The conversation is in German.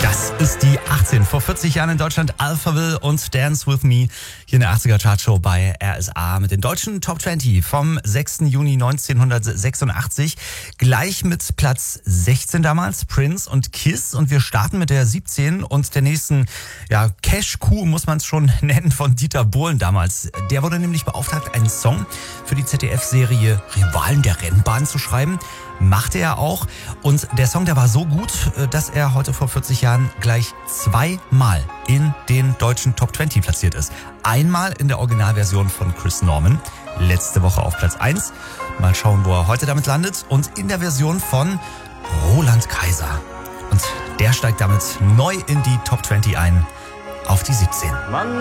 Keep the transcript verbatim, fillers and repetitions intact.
Das ist die achtzehn. Vor vierzig Jahren in Deutschland Alphaville und Dance With Me hier in der achtziger Chartshow bei R S A mit den deutschen Top zwanzig vom sechsten Juni neunzehnhundertsechsundachtzig. Gleich mit Platz sechzehn damals Prince und Kiss, und wir starten mit der siebzehn und der nächsten ja, Cash-Coup, muss man es schon nennen, von Dieter Bohlen damals. Der wurde nämlich beauftragt, einen Song für die Z D F-Serie Rivalen der Rennbahn zu schreiben. Machte er auch, und der Song, der war so gut, dass er heute vor vierzig Jahren gleich zweimal in den deutschen Top zwanzig platziert ist. Einmal in der Originalversion von Chris Norman, letzte Woche auf Platz eins. Mal schauen, wo er heute damit landet. Und in der Version von Roland Kaiser. Und der steigt damit neu in die Top zwanzig ein, auf die siebzehn. Man